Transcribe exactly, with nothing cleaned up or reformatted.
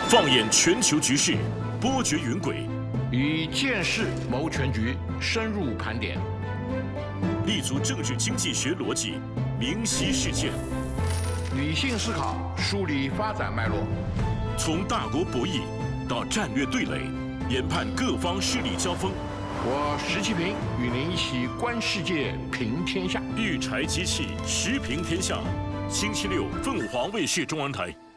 放眼全球局势，波谲云诡； 以见识谋全局，深入盘点； 立足政治经济学逻辑，明晰事件； 理性思考，梳理发展脉络； 从大国博弈到战略对垒，研判各方势力交锋。 我石其平与您一起观世界，评天下。 御柴机器时评天下，星期六凤凰卫视中文台。